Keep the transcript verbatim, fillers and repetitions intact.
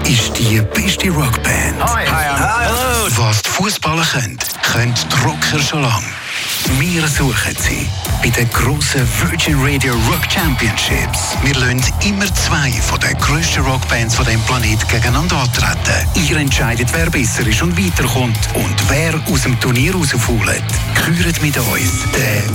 ist die beste Rockband. Hi, hi, Hallo. Was die Fußballer können, können die Rocker schon lange. Wir suchen sie bei den grossen Virgin Radio Rock Championships. Wir lassen immer zwei von den grössten Rockbands von diesem Planeten gegeneinander antreten. Ihr entscheidet, wer besser ist und weiterkommt und wer aus dem Turnier rausfällt. Gehört mit uns den